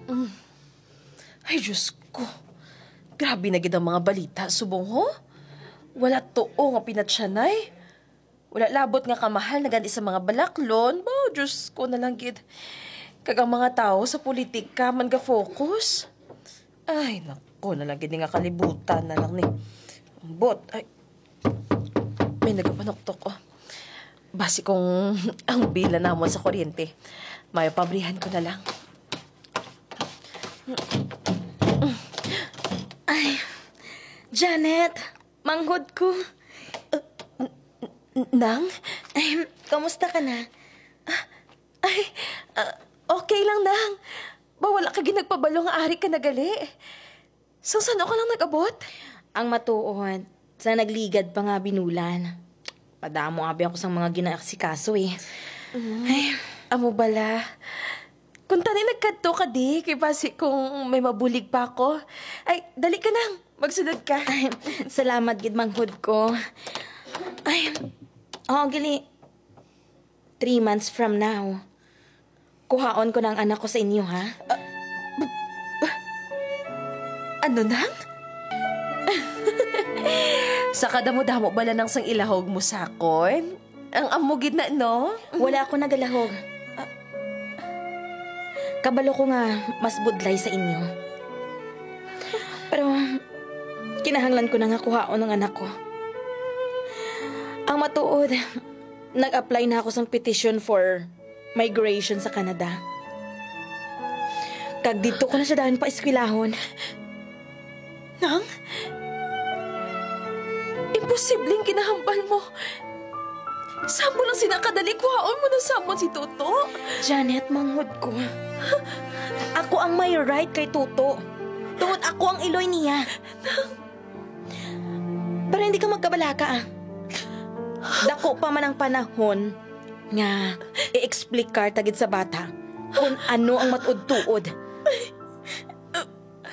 Ay, Diyos ko. Grabe na gid ang mga balita, subong ho. Wala too nga pinatsyanay. Wala labot nga kamahal na gani sa mga balaklon. Ba, Diyos ko na lang gid. Kagang mga tao sa politika man ga-focus. Ay, nako na lang gid nga kalibutan na lang ni. Bot, ay. May nagapanoktok, oh. Basi kung ang bila namon sa kuryente, may pabrihan ko na lang. Ay, Janet, manghod ko. Nang? Ay, kamusta ka na? Ay, okay lang, Nang. Wala ka ginagpabalo nga ari ka na gali. So, saan ako lang nag-abot? Ang matuod, sa nagligad pa nga binulan. Padamo abi ako sa mga ginaasikaso eh. Ay, amo bala. Kung tani nagkadto ka di, kay basi kung may mabulig pa ako. Ay, dali ka nang. Magsunod ka. Ay, salamat gid manghod ko. Ay, gali. 3 months from now, kuhaon ko ng anak ko sa inyo, ha? Ano nang? Sa kadamo-damo bala nang sang ilahog mo sakon? Ang amugid na, no? Wala ako nagalahog. Kabalo ko nga mas budlay sa inyo. Pero, kinahanglan ko na nga kuhaon ng anak ko. Ang matuod, nag-apply na ako sa petition for migration sa Canada. Kag dito ko na siya dahil pa eskwelahon. Nang? Imposibleng kinahambal mo. Saan mo lang sinakadali? Kuhaon mo na samon si Toto. Janet, manghod ko. Ako ang may right kay Toto. Tungod ako ang iloy niya. Pero hindi ka magkabalaka, ah. Dako pa man ang panahon nga i-explicar tagid sa bata kung ano ang matuod-tuod